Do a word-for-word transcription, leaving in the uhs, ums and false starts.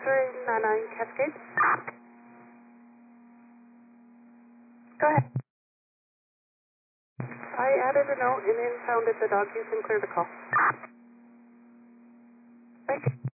three nine nine Cascade. Go ahead. I added a note and impounded the dog. You can clear the call. Thank you.